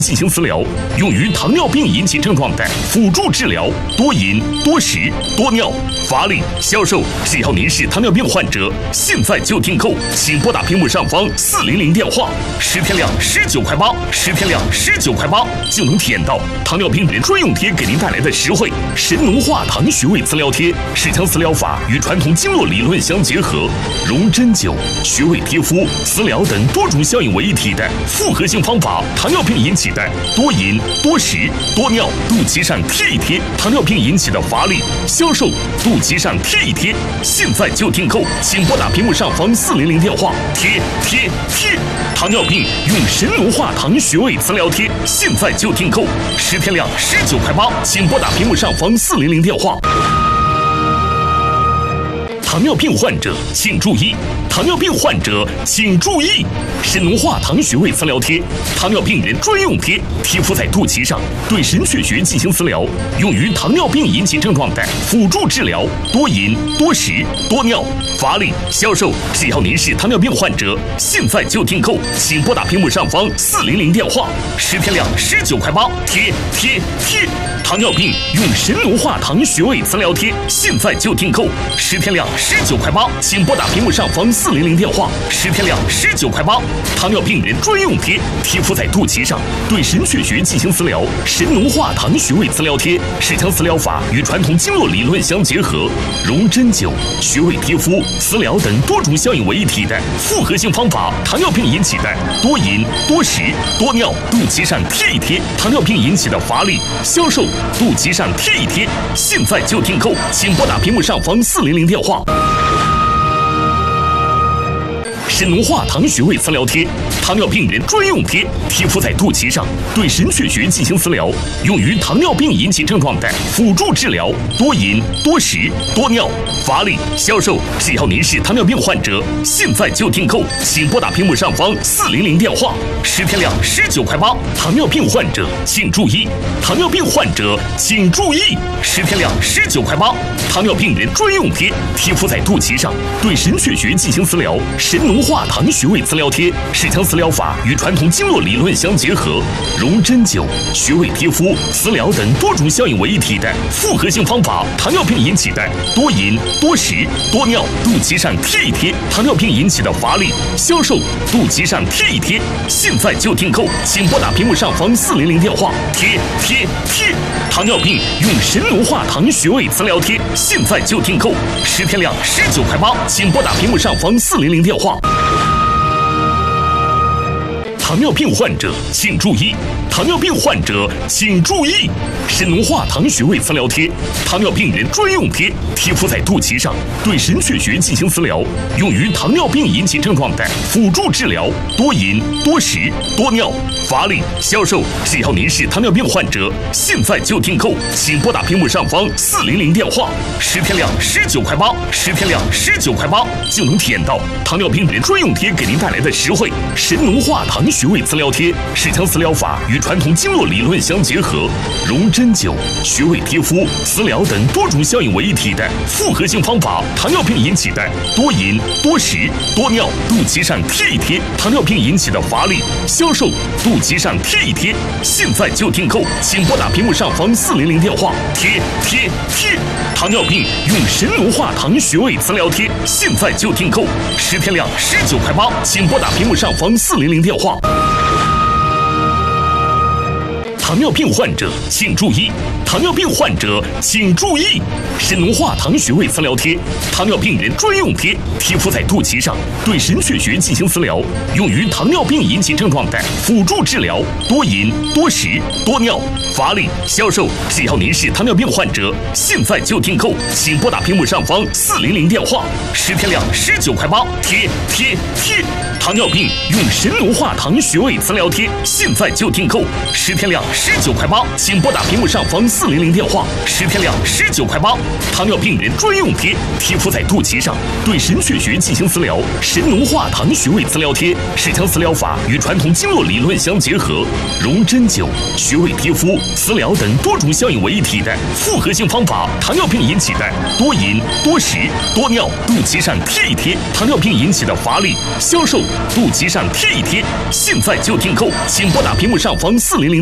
进行食疗，用于糖尿病引起症状的辅助治疗，多饮、多食、多尿、乏力、消瘦。只要您是糖尿病患者，现在就订购，请拨打屏幕上方400电话，10天量19块8，10天量19块8就能体验到糖尿病人专用贴给您带来的实惠。神农化糖穴位磁疗贴是将磁疗法与传统经络理论相结合，融针灸、穴位贴敷、磁疗等多种效应为一体的复合性方法。糖尿病引起的多饮、多食、多尿，肚脐上贴一贴；糖尿病引起的乏力、消瘦，肚脐上贴一贴。现在就订购，请拨打屏幕上方400电话，贴！糖尿病用神农化糖穴位磁疗贴，现在就订购，10天量19块8，请拨打屏幕上方400电话。糖尿病患者请注意！糖尿病患者请注意！神农化糖穴位磁疗贴，糖尿病人专用贴，贴敷在肚脐上，对神阙穴进行磁疗，用于糖尿病引起症状的辅助治疗，多饮、多食、多尿、乏力、消瘦。只要您是糖尿病患者，现在就订购，请拨打屏幕上方400电话，10天量19块8，贴！糖尿病用神农化糖穴位磁疗贴，现在就订购，10天量19块8，请拨打屏幕上方400电话，10天量19块8。糖尿病人专用贴，贴敷在肚脐上，对神阙穴进行磁疗。神农化糖穴位磁疗贴是将磁疗法与传统经络理论相结合，融针灸、穴位贴敷、磁疗等多种效应为一体的复合性方法。糖尿病引起的多饮、多食、多尿，肚脐上贴一贴；糖尿病引起的乏力、消瘦，肚脐上贴一贴。现在就订购，请拨打屏幕上方400电话。神农化糖穴位磁疗贴，糖尿病人专用贴，贴敷在肚脐上，对神阙穴进行磁疗，用于糖尿病引起症状的辅助治疗，多饮、多食、多尿、乏力、消瘦。只要您是糖尿病患者，现在就订购，请拨打屏幕上方400电话，10天量19块8。糖尿病患者请注意！糖尿病患者请注意！10天量19块8，糖尿病人专用贴，贴敷在肚脐上，对神阙穴进行磁疗。神农化糖穴位磁疗贴是将磁疗法与传统经络理论相结合，融针灸、穴位贴敷、磁疗等多种效应为一体的复合性方法。糖尿病引起的多饮、多食、多尿，肚脐上贴一贴；糖尿病引起的乏力、消瘦，肚脐上贴一贴。现在就订购，请拨打屏幕上方400电话，贴！糖尿病用神农化糖穴位磁疗贴，现在就订购，10天量19块8，请拨打屏幕上方400电话。糖尿病患者请注意！糖尿病患者请注意！神农化糖穴位磁疗贴，糖尿病人专用贴，贴敷在肚脐上，对神阙穴进行磁疗，用于糖尿病引起症状的辅助治疗，多饮、多食、多尿、乏力、消瘦。只要您是糖尿病患者，现在就订购，请拨打屏幕上方400电话，10天量19块8，10天量19块8就能体验到糖尿病人专用贴给您带来的实惠。神农化糖穴位磁疗贴是将磁疗法与传统经络理论相结合，融针灸、穴位贴敷、磁疗等多种效应为一体的复合性方法。糖尿病引起的多饮、多食、多尿，肚脐上贴一贴；糖尿病引起的乏力、消瘦，肚脐上贴一贴。现在就订购，请拨打屏幕上方400电话，贴！糖尿病用神农化糖穴位磁疗贴，现在就订购，10天量19块8，请拨打屏幕上方400电话。糖尿病患者请注意！糖尿病患者请注意！神农化糖穴位磁疗贴，糖尿病人专用贴，贴敷在肚脐上，对神阙穴进行磁疗，用于糖尿病引起症状的辅助治疗，多饮、多食、多尿、乏力、消瘦。只要您是糖尿病患者，现在就订购，请拨打屏幕上方400电话，10天量19块8，贴！糖尿病用神农化糖穴位磁疗贴，现在就订购，10天量 19块8，请拨打屏幕上方400电话，10天量19块8。糖尿病人专用贴，贴敷在肚脐上，对神阙穴进行磁疗。神农化糖穴位磁疗贴是将磁疗法与传统经络理论相结合，融针灸、穴位贴敷、磁疗等多种效应为一体的复合性方法。糖尿病引起的多饮、多食、多尿，肚脐上贴一贴；糖尿病引起的乏力、消瘦，肚脐上贴一贴。现在就订购，请拨打屏幕上方400。